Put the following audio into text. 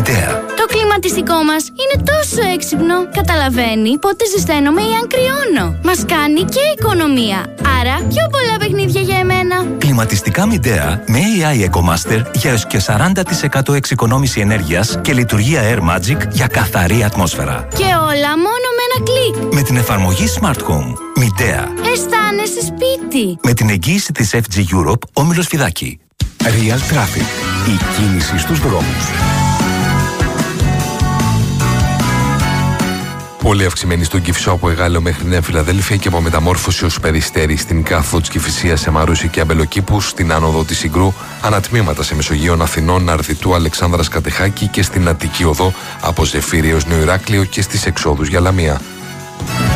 Midea. Το κλιματιστικό μας είναι τόσο έξυπνο. Καταλαβαίνει πότε ζεσταίνομαι ή αν κρυώνω. Μας κάνει και οικονομία. Άρα πιο πολλά παιχνίδια για εμένα. Κλιματιστικά Midea με AI EcoMaster για έως και 40% εξοικονόμηση ενέργειας και λειτουργία Air Magic για καθαρή ατμόσφαιρα. Και όλα μόνο με ένα κλικ. Με την εφαρμογή Smart Home. Midea. Αισθάνεσαι σπίτι. Με την εγγύηση της FG Europe, Όμιλος Φιδάκη. Real Traffic. Η κίνηση στους δρόμους. Πολύ αυξημένη στον Κυφισό από Εγάλεο μέχρι Νέα Φιλαδέλφια και από μεταμόρφωση ως Περιστέρη στην κάθοδο της Κηφισίας σε Μαρούσι και Αμπελοκήπους, στην άνοδο της Συγκρού, ανατμήματα σε Μεσογείων Αθηνών, Αρδιτού, Αλεξάνδρας Κατεχάκη και στην Αττική Οδό από Ζεφύρι έως Νέο Ηράκλειο και στις εξόδους για Λαμία.